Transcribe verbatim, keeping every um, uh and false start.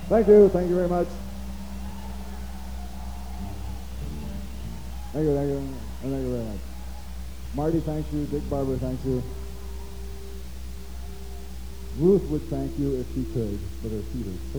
Thank you. Thank you very much. Thank you. Thank you. Thank you very much. Marty, thank you. Dick Barber, thank you. Ruth would thank you if she could, but her feet are so